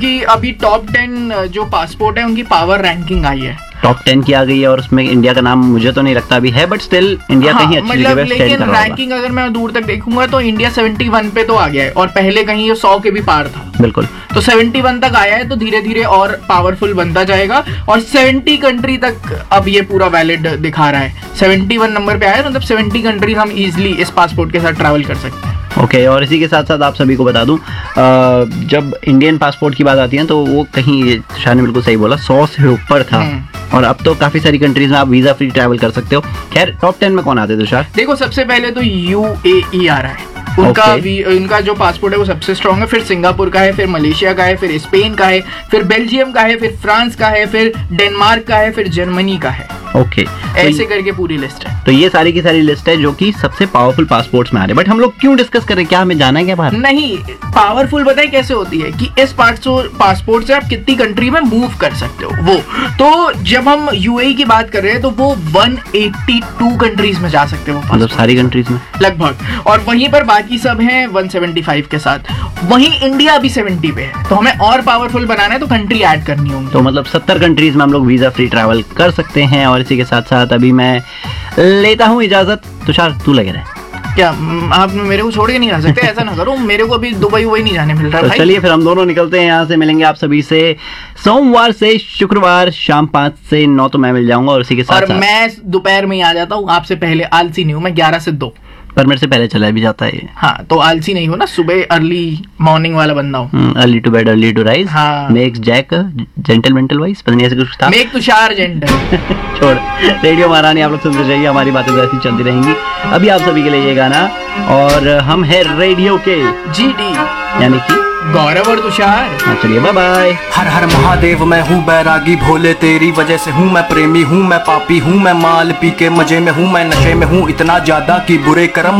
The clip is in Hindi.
कि अभी टॉप 10 जो पासपोर्ट है उनकी पावर रैंकिंग आई है, टॉप 10 की आ गई है और उसमें इंडिया का नाम मुझे तो नहीं लगता अभी है, बट स्टिल इंडिया कहीं अच्छी जगह पे स्टैंड कर लेकिन रहा होगा। रैंकिंग अगर मैं दूर तक देखूंगा तो इंडिया 71 पे तो आ गया है, और पहले कहीं ये 100 के भी पार था। बिल्कुल, तो 71 तक आया है, तो धीरे धीरे और पावरफुल बनता जाएगा, और 70 कंट्री तक अब ये पूरा वैलिड दिखा रहा है। 71 नंबर पे आया है, मतलब 70 कंट्रीज हम इजिली इस पासपोर्ट के साथ ट्रैवल कर सकते हैं। ओके, और इसी के साथ साथ आप सभी को बता दूं, जब इंडियन पासपोर्ट की बात आती है तो वो कहीं, तुषार ने बिल्कुल सही बोला, 100 से ऊपर था, और अब तो काफी सारी कंट्रीज में आप वीजा फ्री ट्रैवल कर सकते हो। खैर, टॉप 10 में कौन आते हैं तुषार? देखो, सबसे पहले तो UAE आ रहा है, उनका जो पासपोर्ट है वो सबसे स्ट्रॉन्ग है, फिर सिंगापुर का है, फिर मलेशिया का है, फिर स्पेन का है, फिर बेल्जियम का है, फिर फ्रांस का है, फिर डेनमार्क का है, फिर जर्मनी का है। ओके, ऐसे करके पूरी लिस्ट है। तो ये सारी की सारी लिस्ट है जो कि सबसे पावरफुल पासपोर्ट्स में आ रहे हैं। बट हम लोग क्यों डिस्कस करें, क्या हमें जाना है क्या बाहर? नहीं, पावरफुल बताए कैसे होती है कि इस पासपोर्ट से आप कितनी कंट्री में मूव कर सकते हो। वो तो जब हम UAE की बात कर रहे हैं तो वो 182 कंट्रीज में जा सकते हो, मतलब सारी कंट्रीज में लगभग, और वहीं पर बाकी सब हैं 175 के साथ। वहीं इंडिया भी 70 पे है, तो हमें और पावरफुल बनाना है तो कंट्री ऐड करनी होगी। तो मतलब 70 कंट्रीज में हम लोग वीजा फ्री ट्रैवल कर सकते हैं। और इसी के साथ साथ अभी मैं लेता हूँ इजाजत। तुषार, तू लगे रहे। क्या आप मेरे को छोड़ के नहीं रह सकते? ऐसा ना करो, मेरे को अभी दुबई वही नहीं जाने मिल रहा। तो भाई चलिए फिर हम दोनों निकलते हैं यहाँ से। मिलेंगे आप सभी से सोमवार से शुक्रवार शाम 5 से 9 तो मैं मिल जाऊंगा, और इसी के साथ और मैं दोपहर में ही आ जाता हूँ, आपसे पहले आलसी नहीं हूँ मैं, 11 से 2। पर मेरे से पहले चला भी जाता है ये। हाँ, तो आलसी नहीं हो ना, सुबह अर्ली मॉर्निंग वाला बंदा हूँ। Early to bed early to rise, हाँ। Makes Jack gentle mental wise, पता नहीं ऐसे कुछ था। Make Tushar gentle. छोड़, रेडियो महारानी आप लोग सुनते जाइए, हमारी बातें तो ऐसी चलती रहेंगी। अभी आप सभी के लिए ये गाना, और हम है रेडियो के GD यानी कि गौरव और तुषार। हाँ, चलिए बाय बाय। हर हर महादेव, मैं हूँ बैरागी भोले, तेरी वजह से हूँ मैं प्रेमी, हूँ मैं पापी, हूँ मैं माल पी के मजे में हूँ, मैं नशे में हूँ इतना ज्यादा कि बुरे कर्म